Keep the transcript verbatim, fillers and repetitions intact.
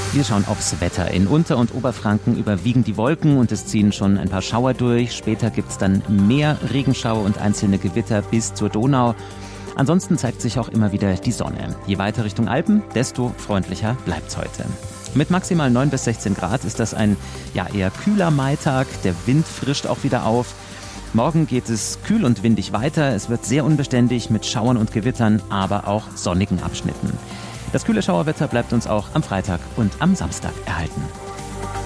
Wir schauen aufs Wetter. In Unter- und Oberfranken überwiegen die Wolken und es ziehen schon ein paar Schauer durch. Später gibt es dann mehr Regenschauer und einzelne Gewitter bis zur Donau. Ansonsten zeigt sich auch immer wieder die Sonne. Je weiter Richtung Alpen, desto freundlicher bleibt's heute. Mit maximal neun bis sechzehn Grad ist das ein ja, eher kühler Maitag. Der Wind frischt auch wieder auf. Morgen geht es kühl und windig weiter. Es wird sehr unbeständig mit Schauern und Gewittern, aber auch sonnigen Abschnitten. Das kühle Schauerwetter bleibt uns auch am Freitag und am Samstag erhalten.